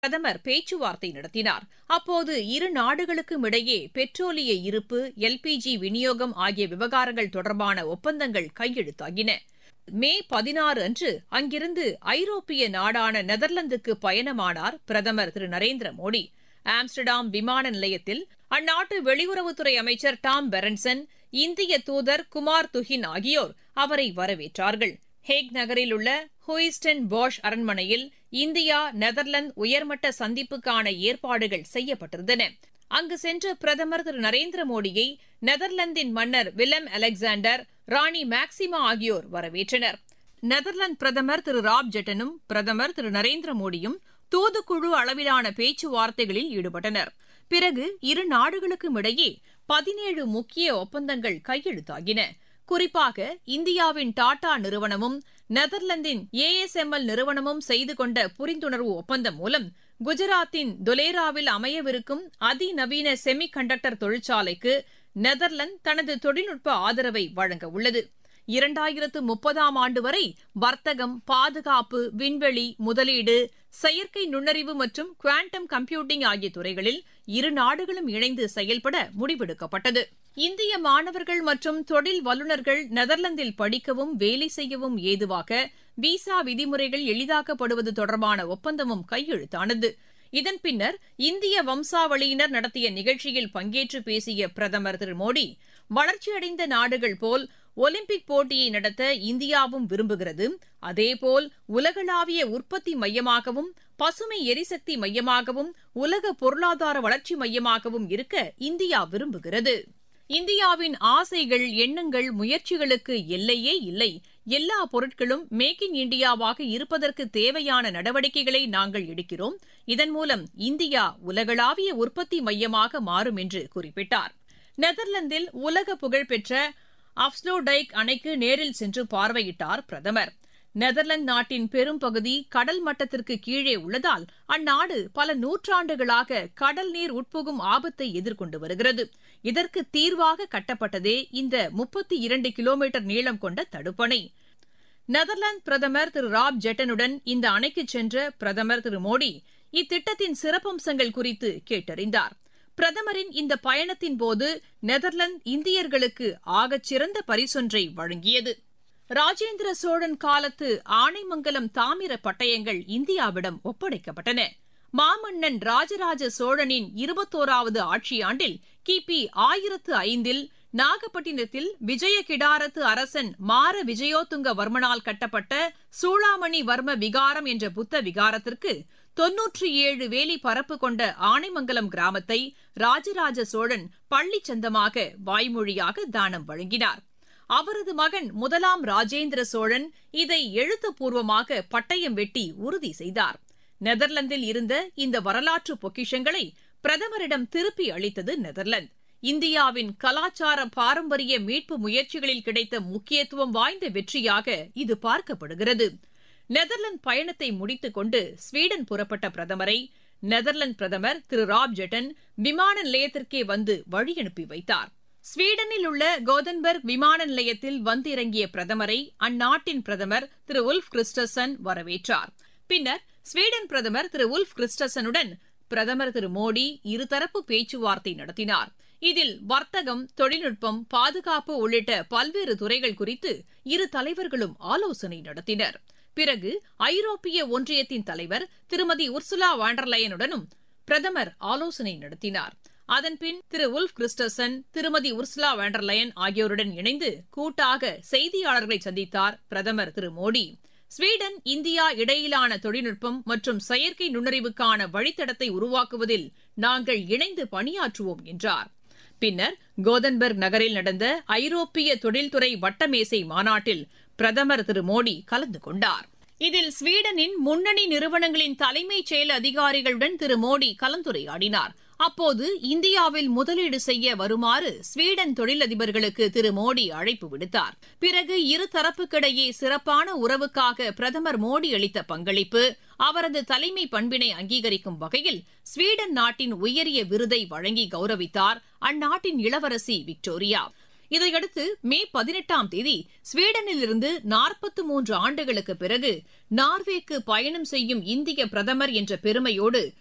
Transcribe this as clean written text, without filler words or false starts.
பிரதமர் பேச்சுவார்த்தை நடத்தினார். அப்போது இரு நாடுகளுக்கும் இடையே பெட்ரோலிய இருப்பு, எல்பிஜி விநியோகம் ஆகிய விவகாரங்கள் தொடர்பான ஒப்பந்தங்கள் கையெழுத்தாகின. மே 16 அன்று அங்கிருந்து ஐரோப்பிய நாடான நெதர்லாந்துக்கு பயணமானார் பிரதமர் திரு நரேந்திர மோடி. ஆம்ஸ்டர்டாம் விமான நிலையத்தில் அந்நாட்டு வெளியுறவுத்துறை அமைச்சர் டாம் பெரன்சன், இந்திய தூதர் குமார் துஹின் ஆகியோர் அவரை வரவேற்றார்கள். ஹேக் நகரில் உள்ள ஹூயிஸ்டன் பாஷ் அரண்மனையில் இந்தியா நெதர்லாந்து உயர்மட்ட சந்திப்புக்கான ஏற்பாடுகள் செய்யப்பட்டிருந்தன. அங்கு சென்ற பிரதமர் திரு நரேந்திர மோடியை நெதர்லாந்தின் மன்னர் வில்லம் அலெக்சாண்டர், ராணி மேக்சிமா ஆகியோர் வரவேற்றனர். நெதர்லாந்து பிரதமர் திரு ராப் ஜெட்டனும் பிரதமர் திரு நரேந்திர மோடியும் தூதுக்குழு அளவிலான பேச்சுவார்த்தைகளில் ஈடுபட்டனர். பிறகு இரு நாடுகளுக்கும் இடையே 17 முக்கிய ஒப்பந்தங்கள் கையெழுத்தாகின. குறிப்பாக இந்தியாவின் டாடா நிறுவனமும் நெதர்லாந்தின் ASML நிறுவனமும் செய்து கொண்ட புரிந்துணர்வு ஒப்பந்தம் மூலம் குஜராத்தின் துலேராவில் அமையவிருக்கும் அதிநவீன செமி கண்டக்டர் தொழிற்சாலைக்கு நெதர்லாந்து தனது தொழில்நுட்ப ஆதரவை வழங்க உள்ளது. 2030ஆம் ஆண்டு வரை வர்த்தகம், பாதுகாப்பு, விண்வெளி, முதலீடு, செயற்கை நுண்ணறிவு மற்றும் குவாண்டம் கம்ப்யூட்டிங் ஆகிய துறைகளில் இரு நாடுகளும் இணைந்து செயல்பட முடிவெடுக்கப்பட்டது. இந்திய மாணவர்கள் மற்றும் தொழில் வல்லுநர்கள் நெதர்லாந்தில் படிக்கவும் வேலை செய்யவும் ஏதுவாக விசா விதிமுறைகள் எளிதாக்கப்படுவது தொடர்பான ஒப்பந்தமும் கையெழுத்தானது. இதன் பின்னர் இந்திய வம்சாவளியினர் நடத்திய நிகழ்ச்சியில் பங்கேற்று பேசிய பிரதமர் திரு மோடி, வளர்ச்சியடைந்த நாடுகள் போல் ஒலிம்பிக் போட்டியை நடத்த இந்தியாவும் விரும்புகிறது. அதேபோல் உலகளாவிய உற்பத்தி மையமாகவும், பசுமை எரிசக்தி மையமாகவும், உலக பொருளாதார வளர்ச்சி மையமாகவும் இருக்க இந்தியா விரும்புகிறது. இந்தியாவின் ஆசைகள், எண்ணங்கள், முயற்சிகளுக்கு எல்லையே இல்லை. எல்லா பொருட்களும் மேக் இன் இண்டியாவாக இருப்பதற்கு தேவையான நடவடிக்கைகளை நாங்கள் எடுக்கிறோம். இதன் மூலம் இந்தியா உலகளாவிய உற்பத்தி மையமாக மாறும் என்று குறிப்பிட்டார். நெதர்லாந்தில் உலக புகழ்பெற்ற அப்ஸ்லோடைக் அணைக்கு நேரில் சென்று பார்வையிட்டார் பிரதமர். நெதர்லாந்து நாட்டின் பெரும்பகுதி கடல் மட்டத்திற்கு கீழே உள்ளதால் அந்நாடு பல நூற்றாண்டுகளாக கடல் நீர் உட்புகும் ஆபத்தை எதிர்கொண்டு வருகிறது. இதற்கு தீர்வாக கட்டப்பட்டதே இந்த 32 கிலோமீட்டர் நீளம் கொண்ட தடுப்பணை. நெதர்லாந்து பிரதமர் திரு ராப் ஜெட்டனுடன் இந்த அணைக்கு சென்ற பிரதமர் திரு மோடி இத்திட்டத்தின் சிறப்பம்சங்கள் குறித்து கேட்டறிந்தார். பிரதமரின் இந்த பயணத்தின் போது நெதர்லாந்து இந்தியர்களுக்கு ஆகச்சிறந்த பரிசொன்றை வழங்கியது. ராஜேந்திர சோழன் காலத்து ஆனைமங்கலம் தாமிர பட்டயங்கள் இந்தியாவிடம் ஒப்படைக்கப்பட்டன. மாமன்னன் ராஜராஜ சோழனின் 21வது ஆட்சியாண்டில் கிபி 1005 நாகப்பட்டினத்தில் விஜய கிடாரத்து அரசன் மார விஜயோத்துங்க வர்மனால் கட்டப்பட்ட சூளாமணி வர்ம விகாரம் என்ற புத்த விகாரத்திற்கு 97 வேலி பரப்பு கொண்ட ஆனைமங்கலம் கிராமத்தை ராஜராஜ சோழன் பள்ளிச் சொந்தமாக வாய்மொழியாக தானம் வழங்கினார். அவரது மகன் முதலாம் ராஜேந்திர சோழன் இதை எழுத்துப்பூர்வமாக பட்டயம் வெட்டி உறுதி செய்தார். நெதர்லாந்தில் இருந்த இந்த வரலாற்று பொக்கிஷங்களை பிரதமரிடம் திருப்பி அளித்தது நெதர்லாந்து. இந்தியாவின் கலாச்சார பாரம்பரிய மீட்பு முயற்சிகளில் கிடைத்த முக்கியத்துவம் வாய்ந்த வெற்றியாக இது பார்க்கப்படுகிறது. நெதர்லாந்து பயணத்தை முடித்துக் கொண்டு ஸ்வீடன் புறப்பட்ட பிரதமரை நெதர்லாந்து பிரதமர் திரு ராப் ஜெட்டன் விமான நிலையத்திற்கே வந்து வழியனுப்பி வைத்தார். ஸ்வீடனில் உள்ள கோதன்பர்க் விமான நிலையத்தில் வந்திறங்கிய பிரதமரை அந்நாட்டின் பிரதமர் திரு உல்ஃப் கிறிஸ்டசன் வரவேற்றார். பின்னர் ஸ்வீடன் பிரதமர் திரு உல்ஃப் கிறிஸ்டசனுடன் பிரதமர் திரு மோடி இருதரப்பு பேச்சுவார்த்தை நடத்தினார். இதில் வர்த்தகம், தொழில்நுட்பம், பாதுகாப்பு உள்ளிட்ட பல்வேறு துறைகள் குறித்து இரு தலைவர்களும் ஆலோசனை நடத்தினர். பிறகு ஐரோப்பிய ஒன்றியத்தின் தலைவர் திருமதி உர்சுலா வாண்டர்லயனுடனும் பிரதமர் ஆலோசனை நடத்தினார். அதன்பின் திரு உல்ஃப் கிறிஸ்டசன், திருமதி உர்சுலா வாண்டர்லயன் ஆகியோருடன் இணைந்து கூட்டாக செய்தியாளர்களை சந்தித்தார் பிரதமர் திரு மோடி. ஸ்வீடன் இந்தியா இடையிலான தொழில்நுட்பம் மற்றும் செயற்கை நுண்ணறிவுக்கான வழித்தடத்தை உருவாக்குவதில் நாங்கள் இணைந்து பணியாற்றுவோம் என்றார். பின்னர் கோதன்பர்க் நகரில் நடந்த ஐரோப்பிய தொழில்துறை வட்டமேசை மாநாட்டில் பிரதமர் திரு மோடி கலந்து கொண்டார். இதில் ஸ்வீடனின் முன்னணி நிறுவனங்களின் தலைமைச் செயல் அதிகாரிகளுடன் திரு மோடி கலந்துரையாடினார். அப்போது இந்தியாவில் முதலீடு செய்ய வருமாறு ஸ்வீடன் தொழிலதிபர்களுக்கு திரு மோடி அழைப்பு விடுத்தார். பிறகு இருதரப்புக்கிடையே சிறப்பான உறவுக்காக பிரதமர் மோடி அளித்த பங்களிப்பு, அவரது தலைமை பண்பினை அங்கீகரிக்கும் வகையில் ஸ்வீடன் நாட்டின் உயரிய விருதை வழங்கி கௌரவித்தார் அந்நாட்டின் இளவரசி விக்டோரியா. இதையடுத்து மே 18ஆம் தேதி ஸ்வீடனிலிருந்து 43 ஆண்டுகளுக்கு பிறகு நார்வேக்கு பயணம் செய்யும் இந்திய பிரதமர் என்ற பெருமையோடு